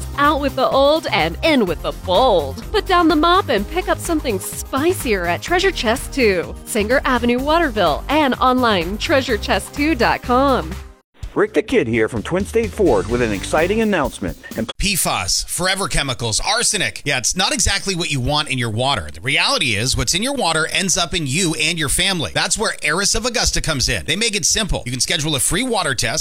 is out with the old and in with the bold. Put down the mop and pick up something spicier at Treasure Chest 2, Sanger Avenue, Waterville, and online treasurechest2.com. Rick the Kid here from Twin State Ford with an exciting announcement. PFAS, forever chemicals, arsenic. Yeah, it's not exactly what you want in your water. The reality is what's in your water ends up in you and your family. That's where Aris of Augusta comes in. They make it simple. You can schedule a free water test